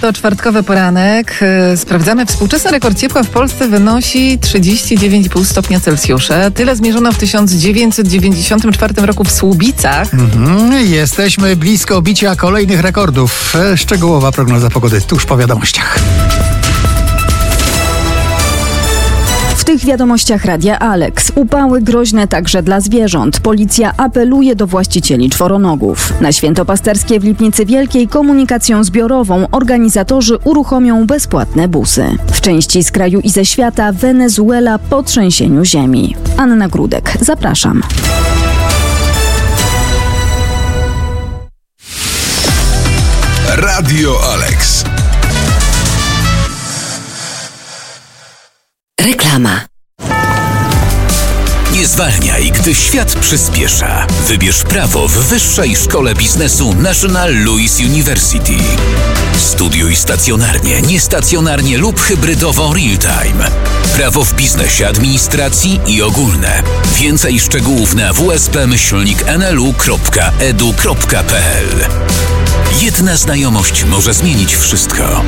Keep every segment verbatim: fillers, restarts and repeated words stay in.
To czwartkowy poranek. Sprawdzamy. Współczesny rekord ciepła w Polsce wynosi trzydzieści dziewięć i pół stopnia Celsjusza. Tyle zmierzono w tysiąc dziewięćset dziewięćdziesiątym czwartym roku w Słubicach. Mhm, jesteśmy blisko bicia kolejnych rekordów. Szczegółowa prognoza pogody tuż po wiadomościach. W tych wiadomościach Radia Alex. Upały groźne także dla zwierząt. Policja apeluje do właścicieli czworonogów. Na Święto Pasterskie w Lipnicy Wielkiej komunikacją zbiorową organizatorzy uruchomią bezpłatne busy. W części z kraju i ze świata Wenezuela po trzęsieniu ziemi. Anna Grudek, zapraszam. Radio Alex. Reklama. Nie zwalniaj, gdy świat przyspiesza. Wybierz prawo w Wyższej Szkole Biznesu National Louis University. Studiuj stacjonarnie, niestacjonarnie lub hybrydowo real-time. Prawo w biznesie, administracji i ogólne. Więcej szczegółów na w s p myślnik n l u kropka e d u kropka p l. Jedna znajomość może zmienić wszystko.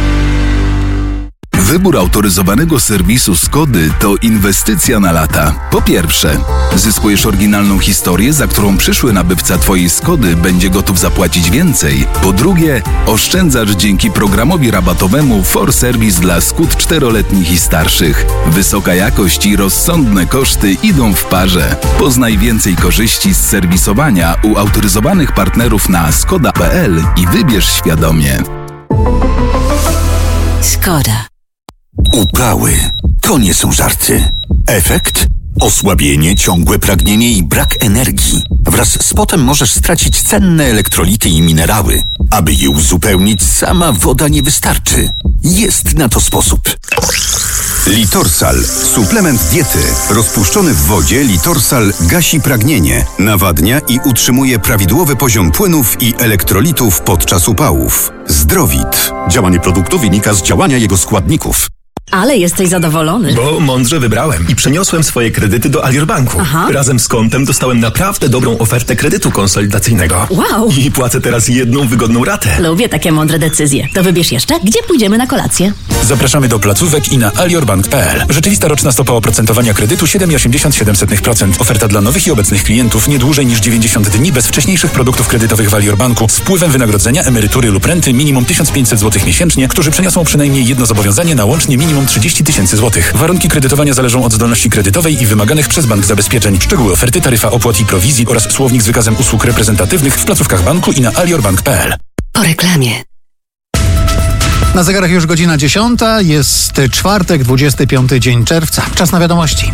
Wybór autoryzowanego serwisu Skody to inwestycja na lata. Po pierwsze, zyskujesz oryginalną historię, za którą przyszły nabywca Twojej Skody będzie gotów zapłacić więcej. Po drugie, oszczędzasz dzięki programowi rabatowemu For Service dla Skód czteroletnich i starszych. Wysoka jakość i rozsądne koszty idą w parze. Poznaj więcej korzyści z serwisowania u autoryzowanych partnerów na skoda kropka p l i wybierz świadomie. Skoda. Upały to nie są żarty. Efekt? Osłabienie, ciągłe pragnienie i brak energii. Wraz z potem możesz stracić cenne elektrolity i minerały. Aby je uzupełnić, sama woda nie wystarczy. Jest na to sposób. Litorsal. Suplement diety. Rozpuszczony w wodzie Litorsal gasi pragnienie, nawadnia i utrzymuje prawidłowy poziom płynów i elektrolitów podczas upałów. Zdrowit. Działanie produktu wynika z działania jego składników. Ale jesteś zadowolony. Bo mądrze wybrałem i przeniosłem swoje kredyty do Alior Banku. Aha. Razem z kontem dostałem naprawdę dobrą ofertę kredytu konsolidacyjnego. Wow. I płacę teraz jedną wygodną ratę. Lubię takie mądre decyzje. To wybierz jeszcze, gdzie pójdziemy na kolację. Zapraszamy do placówek i na aliorbank kropka p l. Rzeczywista roczna stopa oprocentowania kredytu siedem przecinek osiemdziesiąt siedem procent. Oferta dla nowych i obecnych klientów nie dłużej niż dziewięćdziesiąt dni bez wcześniejszych produktów kredytowych w Alior Banku z wpływem wynagrodzenia, emerytury lub renty minimum tysiąc pięćset złotych miesięcznie, którzy przeniosą przynajmniej jedno zobowiązanie na łącznie minimum trzydzieści tysięcy złotych. Warunki kredytowania zależą od zdolności kredytowej i wymaganych przez bank zabezpieczeń. Szczegóły oferty, taryfa opłat i prowizji oraz słownik z wykazem usług reprezentatywnych w placówkach banku i na aliorbank kropka p l. Po reklamie. Na zegarach już godzina dziesiąta, jest czwartek, dwudziesty piąty dzień czerwca. Czas na wiadomości.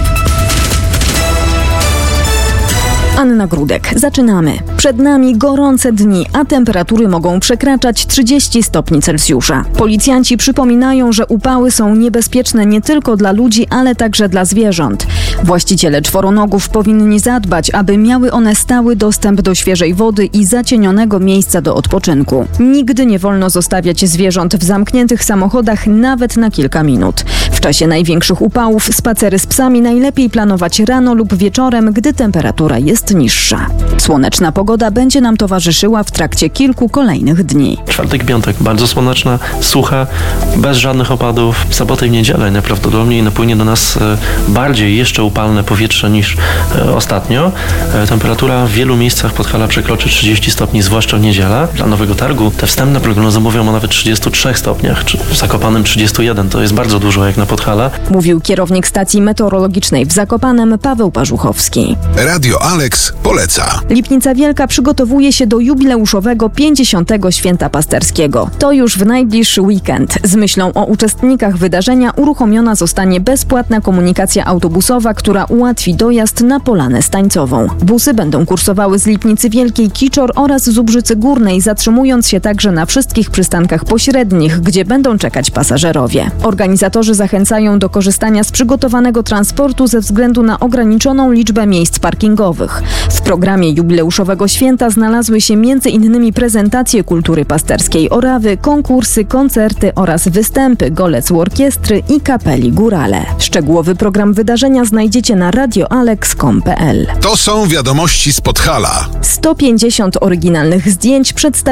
Anna Grudek. Zaczynamy. Przed nami gorące dni, a temperatury mogą przekraczać trzydzieści stopni Celsjusza. Policjanci przypominają, że upały są niebezpieczne nie tylko dla ludzi, ale także dla zwierząt. Właściciele czworonogów powinni zadbać, aby miały one stały dostęp do świeżej wody i zacienionego miejsca do odpoczynku. Nigdy nie wolno zostawiać zwierząt w zamkniętych samochodach nawet na kilka minut. W czasie największych upałów spacery z psami najlepiej planować rano lub wieczorem, gdy temperatura jest niższa. Słoneczna pogoda będzie nam towarzyszyła w trakcie kilku kolejnych dni. Czwartek, piątek bardzo słoneczna, sucha, bez żadnych opadów. W sobotę i niedzielę najprawdopodobniej napłynie do nas bardziej jeszcze upalne powietrze niż ostatnio. Temperatura w wielu miejscach Podhala przekroczy trzydzieści stopni, zwłaszcza w niedzielę. Dla Nowego Targu te wstępne prognozy mówią o nawet trzydziestu trzech stopniach, czy w Zakopanem trzydziestu jeden. To jest bardzo dużo jak na Podhala. Mówił kierownik stacji meteorologicznej w Zakopanem Paweł Parzuchowski. Radio Alex poleca. Lipnica Wielka przygotowuje się do jubileuszowego pięćdziesiątego Święta Pasterskiego. To już w najbliższy weekend. Z myślą o uczestnikach wydarzenia uruchomiona zostanie bezpłatna komunikacja autobusowa, która ułatwi dojazd na Polanę Stańcową. Busy będą kursowały z Lipnicy Wielkiej, Kiczor oraz Zubrzycy Górnej, zatrzymując się także na wszystkich przystankach pośrednich, gdzie będą czekać pasażerowie. Organizatorzy zachęcają do korzystania z przygotowanego transportu ze względu na ograniczoną liczbę miejsc parkingowych. W programie jubileuszowego święta znalazły się między innymi prezentacje kultury pasterskiej Orawy, konkursy, koncerty oraz występy Golec Orkiestry i kapeli Górale. Szczegółowy program wydarzenia znajdziecie na radio alex kropka com kropka p l. To są wiadomości z Podhala. sto pięćdziesiąt oryginalnych zdjęć przedstawionych